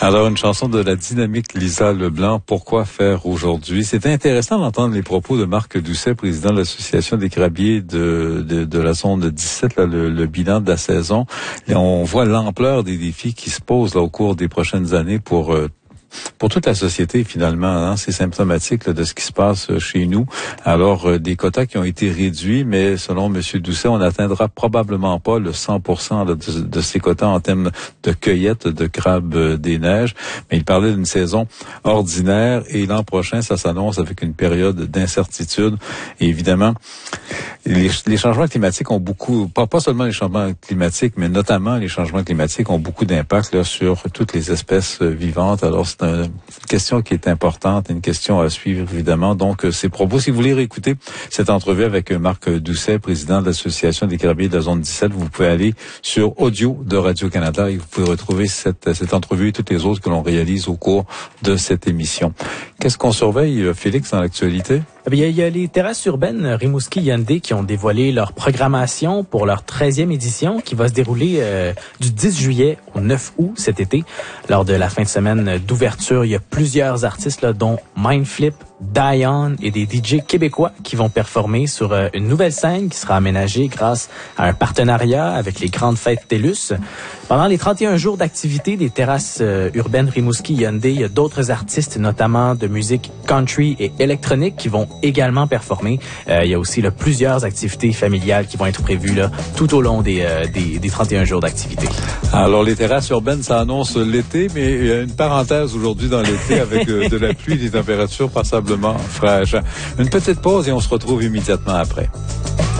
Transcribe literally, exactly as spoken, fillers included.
Alors, une chanson de la dynamique Lisa Leblanc, Pourquoi faire aujourd'hui? C'était intéressant d'entendre les propos de Marc Doucet, président de l'Association des crabiers de, de, de la zone dix-sept, là, le, le bilan de la saison. Et on voit l'ampleur des défis qui se posent là, au cours des prochaines années pour euh, pour toute la société, finalement, hein, c'est symptomatique là, de ce qui se passe chez nous. Alors, euh, des quotas qui ont été réduits, mais selon M. Doucet, on n'atteindra probablement pas le cent pour cent là, de, de ces quotas en termes de cueillette de crabes euh, des neiges. Mais il parlait d'une saison ordinaire et l'an prochain, ça s'annonce avec une période d'incertitude. Et évidemment, les, les changements climatiques ont beaucoup, pas, pas seulement les changements climatiques, mais notamment les changements climatiques ont beaucoup d'impact là, sur toutes les espèces euh, vivantes. Alors, c'est une question qui est importante, une question à suivre, évidemment. Donc, ces propos, si vous voulez réécouter cette entrevue avec Marc Doucet, président de l'Association des crabiers de la zone dix-sept, vous pouvez aller sur Audio de Radio-Canada et vous pouvez retrouver cette, cette entrevue et toutes les autres que l'on réalise au cours de cette émission. Qu'est-ce qu'on surveille, Félix, dans l'actualité? Eh bien, il y a les terrasses urbaines Rimouski Hyundai qui ont dévoilé leur programmation pour leur treizième édition qui va se dérouler euh, du dix juillet au neuf août cet été. Lors de la fin de semaine d'ouverture, il y a plusieurs artistes là, dont Mindflip, Dion et des D J québécois qui vont performer sur euh, une nouvelle scène qui sera aménagée grâce à un partenariat avec les grandes fêtes TELUS. Pendant les trente et un jours d'activité des terrasses euh, urbaines Rimouski Hyundai, il y a d'autres artistes, notamment de musique country et électronique, qui vont également performer. Euh, il y a aussi là, plusieurs activités familiales qui vont être prévues là, tout au long des, euh, des, des trente et un jours d'activité. Alors, les terrasses urbaines, ça annonce l'été, mais il y a une parenthèse aujourd'hui dans l'été avec euh, de la pluie et des températures passablement fraîches. Une petite pause et on se retrouve immédiatement après.